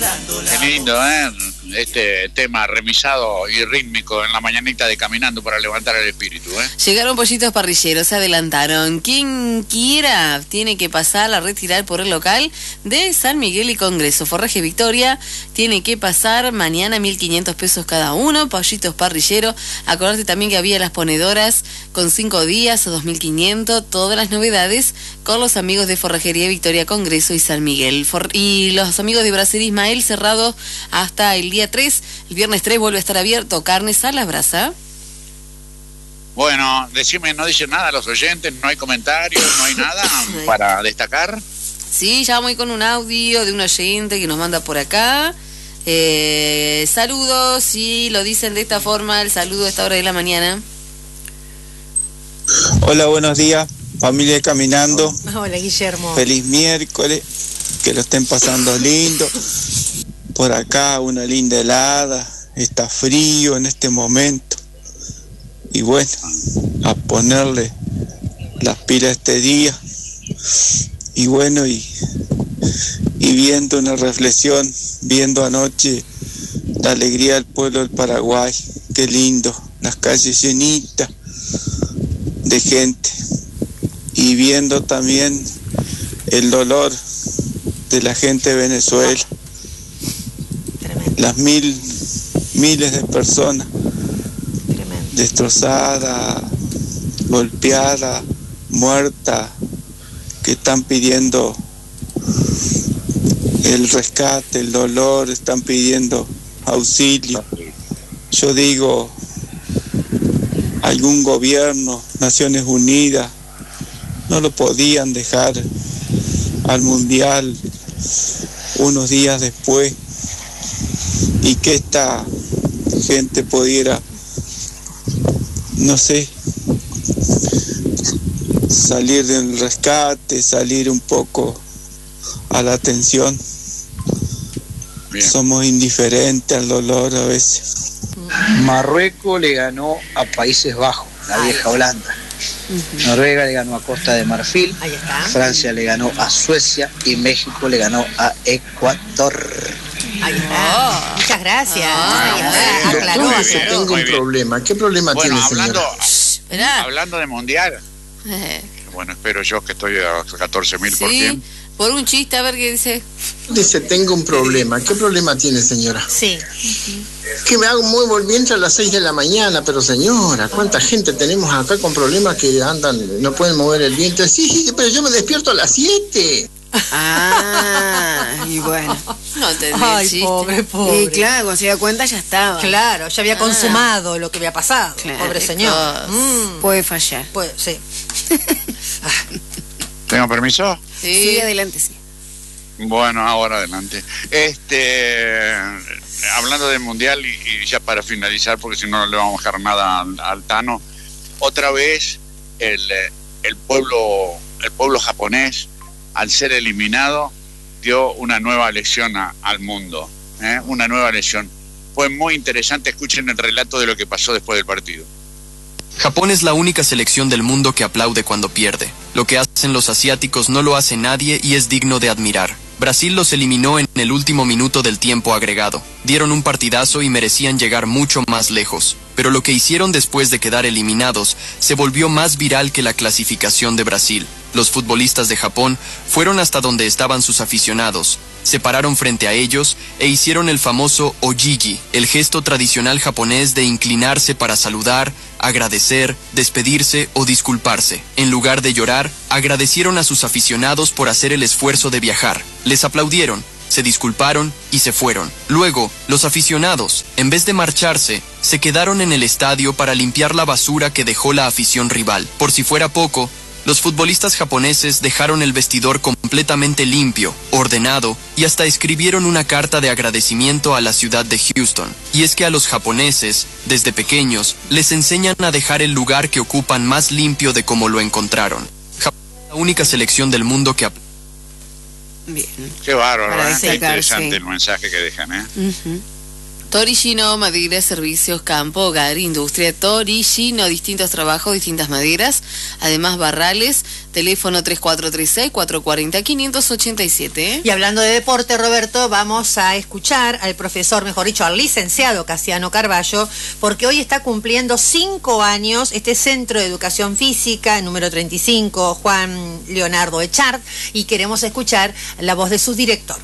Qué lindo, este tema remisado y rítmico en la mañanita de Caminando para levantar el espíritu, Llegaron pollitos parrilleros, se adelantaron. Quien quiera tiene que pasar a retirar por el local de San Miguel y Congreso. Forraje Victoria tiene que pasar mañana, 1.500 pesos cada uno. Pollitos parrilleros. Acordate también que había las ponedoras con 5 días o 2.500. Todas las novedades con los amigos de Forrajería Victoria, Congreso y San Miguel. Y los amigos de Brasil Ismael cerrado hasta el día 3. El viernes 3 vuelve a estar abierto. Carnes a la brasa. Bueno, decime, no dicen nada los oyentes, no hay comentarios, no hay nada para destacar. Sí, ya voy con un audio de un oyente que nos manda por acá. Saludos, y lo dicen de esta forma, el saludo a esta hora de la mañana. Hola, buenos días, familia de Caminando. Hola, Guillermo. Feliz miércoles, que lo estén pasando lindo. Por acá una linda helada, está frío en este momento. Y bueno, a ponerle las pilas este día. Y bueno, y viendo una reflexión, viendo anoche la alegría del pueblo del Paraguay. Qué lindo, las calles llenitas de gente. Y viendo también el dolor de la gente de Venezuela. Las miles de personas destrozadas, golpeadas, muertas, que están pidiendo el rescate, el dolor, están pidiendo auxilio. Yo digo, algún gobierno, Naciones Unidas, no lo podían dejar al Mundial unos días después, y que esta gente pudiera, no sé, salir del rescate, salir un poco a la atención. Bien. Somos indiferentes al dolor a veces. Marruecos le ganó a Países Bajos, la vieja Holanda. Noruega le ganó a Costa de Marfil. Ahí está. Francia le ganó a Suecia y México le ganó a Ecuador. Ahí está. Muchas gracias. Aclaró. Tengo un problema. ¿Qué problema tiene, señora? Hablando de mundial, bueno, espero yo que estoy a 14.000%. Por un chiste, a ver qué dice. Dice, tengo un problema. ¿Qué problema tiene, señora? Sí. Que me hago un muevo el vientre a las 6 de la mañana, pero señora, ¿cuánta gente tenemos acá con problemas que andan, no pueden mover el vientre? Sí, pero yo me despierto a las 7. Y bueno, no entendí. Ay, pobre. Y claro, cuando se dio cuenta ya estaba. Claro, ya había consumado lo que había pasado. Claro, pobre señor. Puede fallar. Sí. ¿Tengo permiso? Sí, adelante, sí. Bueno, ahora adelante. Hablando del mundial y ya para finalizar, porque si no, no le vamos a dejar nada al Tano. Otra vez el pueblo japonés, al ser eliminado, dio una nueva lección al mundo. Una nueva lección. Fue muy interesante. Escuchen el relato de lo que pasó después del partido. Japón es la única selección del mundo que aplaude cuando pierde. Lo que hacen los asiáticos no lo hace nadie y es digno de admirar. Brasil los eliminó en el último minuto del tiempo agregado. Dieron un partidazo y merecían llegar mucho más lejos. Pero lo que hicieron después de quedar eliminados se volvió más viral que la clasificación de Brasil. Los futbolistas de Japón fueron hasta donde estaban sus aficionados, se pararon frente a ellos e hicieron el famoso ojigi, el gesto tradicional japonés de inclinarse para saludar, agradecer, despedirse o disculparse. En lugar de llorar, agradecieron a sus aficionados por hacer el esfuerzo de viajar. Les aplaudieron, se disculparon y se fueron. Luego, los aficionados, en vez de marcharse, se quedaron en el estadio para limpiar la basura que dejó la afición rival. Por si fuera poco, los futbolistas japoneses dejaron el vestidor completamente limpio, ordenado, y hasta escribieron una carta de agradecimiento a la ciudad de Houston. Y es que a los japoneses, desde pequeños, les enseñan a dejar el lugar que ocupan más limpio de como lo encontraron. Japón es la única selección del mundo que... Bien. Qué bárbaro, Para Qué destacar, interesante sí. el mensaje que dejan, Torillino, madera, servicios, campo, hogar, industria. Torillino, distintos trabajos, distintas maderas. Además, barrales. Teléfono 3436-440-587. Y hablando de deporte, Roberto, vamos a escuchar al profesor, mejor dicho, al licenciado Casiano Carballo, porque hoy está cumpliendo 5 años este Centro de Educación Física, número 35, Juan Leonardo Echard, y queremos escuchar la voz de su director.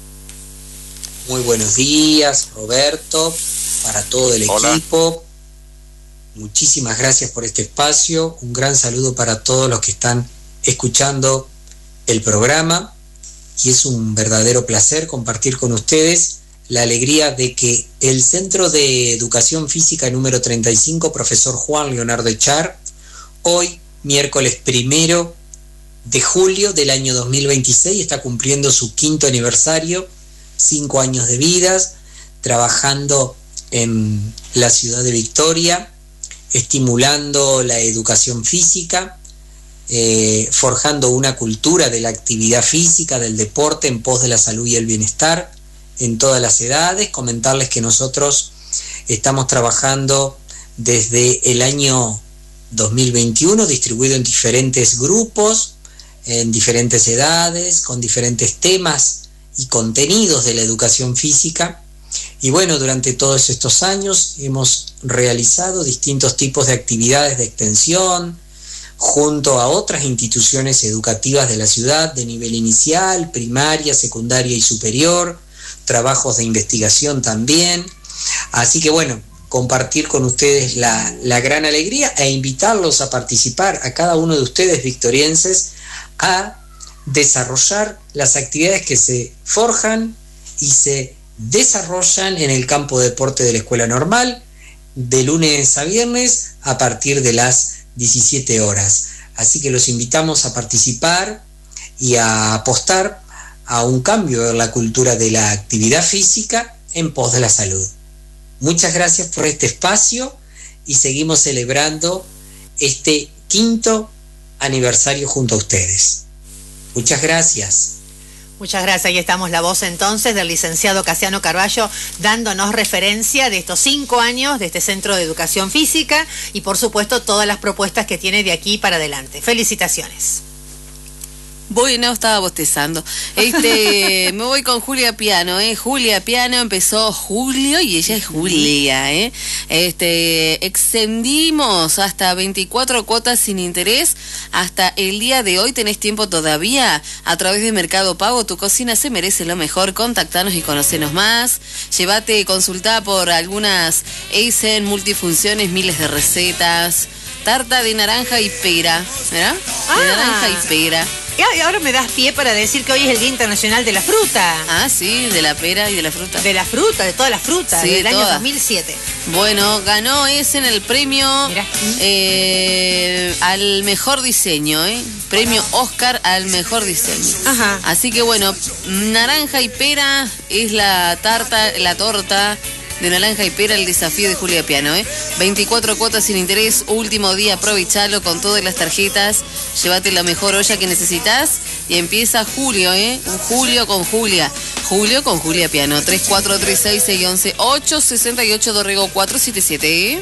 Muy buenos días, Roberto, para todo el equipo. Muchísimas gracias por este espacio. Un gran saludo para todos los que están escuchando el programa. Y es un verdadero placer compartir con ustedes la alegría de que el Centro de Educación Física número 35, profesor Juan Leonardo Echard, hoy, miércoles 1 de julio del año 2026, está cumpliendo su 5º aniversario, 5 años de vidas, trabajando en la ciudad de Victoria, estimulando la educación física, forjando una cultura de la actividad física, del deporte en pos de la salud y el bienestar en todas las edades. Comentarles que nosotros estamos trabajando desde el año 2021, distribuido en diferentes grupos, en diferentes edades, con diferentes temas y contenidos de la educación física. Y bueno, durante todos estos años hemos realizado distintos tipos de actividades de extensión junto a otras instituciones educativas de la ciudad de nivel inicial, primaria, secundaria y superior, trabajos de investigación también. Así que bueno, compartir con ustedes la gran alegría e invitarlos a participar, a cada uno de ustedes victorienses, a desarrollar las actividades que se forjan y se desarrollan en el campo de deporte de la Escuela Normal, de lunes a viernes a partir de las 17 horas. Así que los invitamos a participar y a apostar a un cambio en la cultura de la actividad física en pos de la salud. Muchas gracias por este espacio y seguimos celebrando este 5º aniversario junto a ustedes. Muchas gracias. Muchas gracias. Ahí estamos, la voz entonces del licenciado Casiano Carballo, dándonos referencia de estos 5 años de este Centro de Educación Física y por supuesto todas las propuestas que tiene de aquí para adelante. Felicitaciones. Bueno, estaba bostezando. Me voy con Julia Piano, Julia Piano empezó julio y ella es Julia, extendimos hasta 24 cuotas sin interés. Hasta el día de hoy tenés tiempo todavía. A través de Mercado Pago, tu cocina se merece lo mejor. Contactanos y conocenos más. Llévate, consultá por algunas Eisen multifunciones, miles de recetas. Tarta de naranja y pera, ¿verdad? De naranja y pera. Y ahora me das pie para decir que hoy es el Día Internacional de la Fruta. Ah, sí, de la pera y de la fruta. De la fruta, de todas las frutas, sí, del año todas. 2007. Bueno, ganó ese en el premio al mejor diseño, Premio Oscar al mejor diseño. Ajá. Así que bueno, naranja y pera es la torta de naranja y pera, el desafío de Julia Piano, 24 cuotas sin interés, último día, aprovechalo con todas las tarjetas, llévate la mejor olla que necesitas y empieza julio, un julio con Julia. Julio con Julia Piano, 3436-611-868 Dorrego 477.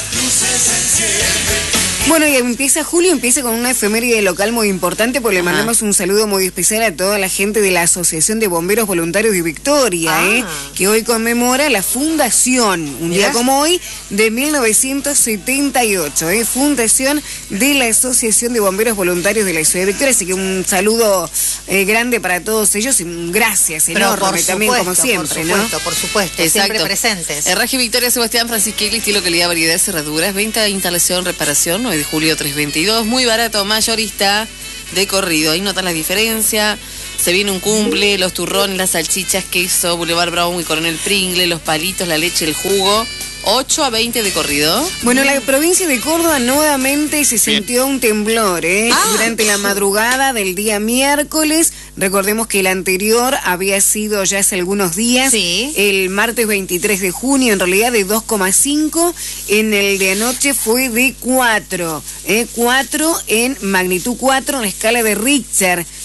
Bueno, y empieza julio, empieza con una efeméride local muy importante, porque le mandamos un saludo muy especial a toda la gente de la Asociación de Bomberos Voluntarios de Victoria, que hoy conmemora la fundación, un día como hoy, de 1978, fundación de la Asociación de Bomberos Voluntarios de la Ciudad de Victoria, así que un saludo grande para todos ellos y un gracias enorme también, como siempre, por supuesto, siempre presentes. Herraje Victoria, Sebastián Francisquelli, estilo, calidad, variedad, cerraduras, venta, instalación, reparación, 9 de julio 322, muy barato, mayorista de corrido. Ahí notan la diferencia. Se viene un cumple, los turrones, las salchichas, queso, Boulevard Brown y Coronel Pringle, los palitos, la leche, el jugo. 8 a 20 de corrido. Bueno, la provincia de Córdoba nuevamente se sintió un temblor, durante la madrugada del día miércoles. Recordemos que el anterior había sido ya hace algunos días, el martes 23 de junio, en realidad de 2,5. En el de anoche fue de 4, 4 en magnitud 4 en la escala de Richter.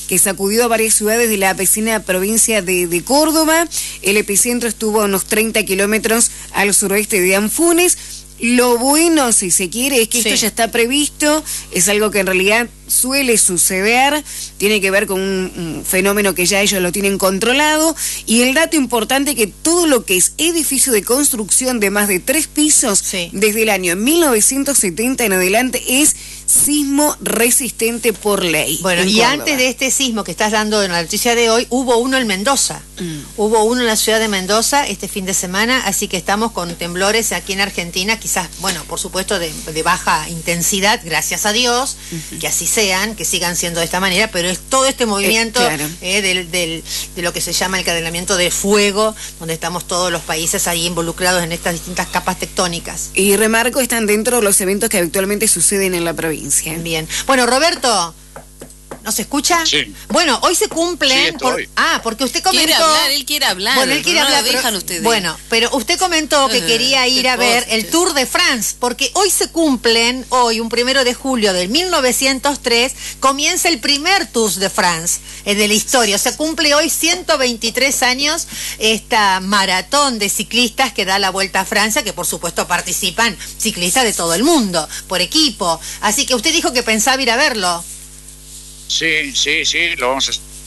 que sacudió a varias ciudades de la vecina provincia de Córdoba. El epicentro estuvo a unos 30 kilómetros al suroeste de Anfunes. Lo bueno, si se quiere, es que esto ya está previsto, es algo que en realidad suele suceder, tiene que ver con un fenómeno que ya ellos lo tienen controlado, y el dato importante que todo lo que es edificio de construcción de más de 3 pisos, desde el año 1970 en adelante, es sismo resistente por ley. Bueno, y Córdoba. antes de este sismo que estás dando en la noticia de hoy, hubo uno en Mendoza. Hubo uno en la ciudad de Mendoza este fin de semana, así que estamos con temblores aquí en Argentina, quizás, bueno, por supuesto de baja intensidad, gracias a Dios, que así sean, que sigan siendo de esta manera, pero es todo este movimiento de lo que se llama el encadenamiento de fuego, donde estamos todos los países ahí involucrados en estas distintas capas tectónicas. Y remarco, están dentro de los eventos que habitualmente suceden en la provincia. Bien. Bueno, Roberto, ¿nos escucha? Sí. Bueno, hoy se cumplen... Sí, porque usted comentó... Él quiere hablar. Bueno, él quiere hablar, dejan pero, ustedes. Bueno, pero usted comentó que quería ir a ver el Tour de France, porque hoy se cumplen, un 1 de julio del 1903, comienza el primer Tour de France de la historia. O sea, cumple hoy 123 años esta maratón de ciclistas que da la Vuelta a Francia, que por supuesto participan ciclistas de todo el mundo, por equipo. Así que usted dijo que pensaba ir a verlo. Sí, lo vamos a...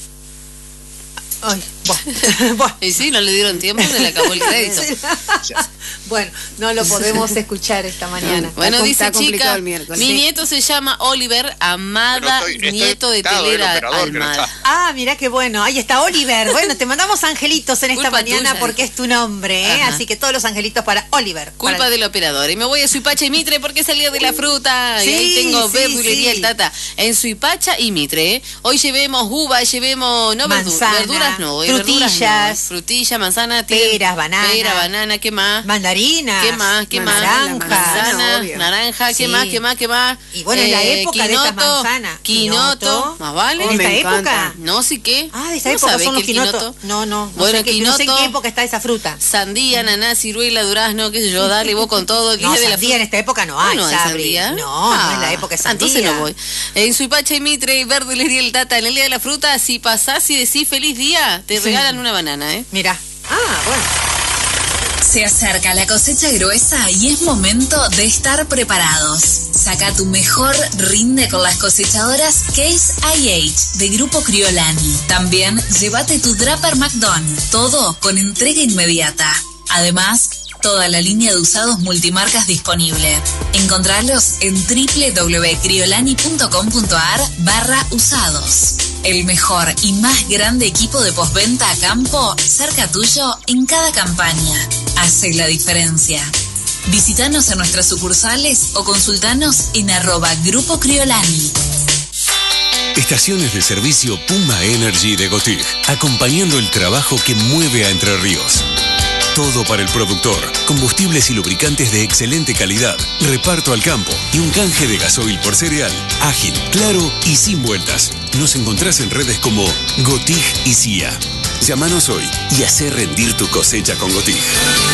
Ay, bueno. Y sí, no le dieron tiempo, se le acabó el crédito. Bueno, no lo podemos escuchar esta mañana. Bueno, dice chica, mi nieto se llama Oliver Amada, nieto de Telera Almada. Ah, mirá qué bueno, ahí está Oliver. Bueno, te mandamos angelitos en esta mañana tuya, porque es tu nombre, ¿eh? Así que todos los angelitos para Oliver. Culpa del operador. Y me voy a Suipacha y Mitre porque es el día de la fruta. Y ahí tengo verdulería el Tata. En Suipacha y Mitre, hoy llevemos uvas, llevemos manzana, verduras no, frutillas, frutilla, manzana, peras, banana, ¿qué más? Mandarinas, ¿Qué más? Naranja, ¿qué más? Y bueno, en la época de esta manzana. Quinoto, más vale. ¿En esta época? No, sí que. Ah, de esta época son los quinotos. No. Bueno, no sé en qué época está esa fruta. Sandía, ananá, ciruela, durazno, qué sé yo, dale vos con todo. No, sandía en esta época no hay, ¿No hay sandía? No es la época de sandía. Entonces no voy. En Suipacha y Mitre y verdulería el Tata, en el día de la fruta, si pasás y decís feliz día, te regalan una banana, ¿eh? Mirá. Bueno. Se acerca la cosecha gruesa y es momento de estar preparados. Saca tu mejor rinde con las cosechadoras Case IH de Grupo Criolani. También llévate tu Draper McDon, todo con entrega inmediata. Además, toda la línea de usados multimarcas disponible. Encontralos en www.criolani.com.ar/usados. El mejor y más grande equipo de postventa a campo cerca tuyo en cada campaña. Hace la diferencia. Visítanos en nuestras sucursales o consultanos en @Grupo Criolani. Estaciones de servicio Puma Energy de Gotig, acompañando el trabajo que mueve a Entre Ríos. Todo para el productor, combustibles y lubricantes de excelente calidad, reparto al campo y un canje de gasoil por cereal, ágil, claro y sin vueltas. Nos encontrás en redes como Gotig y CIA. Llámanos hoy y hacé rendir tu cosecha con Gotig.